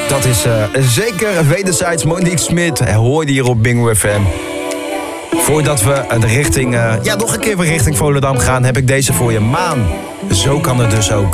Dat is zeker wederzijds. Monique Smit hoorde hier op Bingo FM. Voordat we nog een keer weer richting Volendam gaan, heb ik deze voor je. Maan. Zo kan het dus ook.